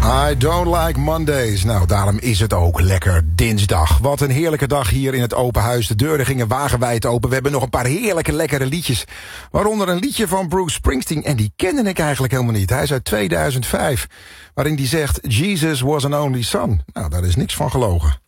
I don't like Mondays. Nou, daarom is het ook lekker dinsdag. Wat een heerlijke dag hier in het open huis. De deuren gingen wagenwijd open. We hebben nog een paar heerlijke, lekkere liedjes. Waaronder een liedje van Bruce Springsteen. En die kende ik eigenlijk helemaal niet. Hij is uit 2005. Waarin die zegt, Jesus was an only son. Nou, daar is niks van gelogen.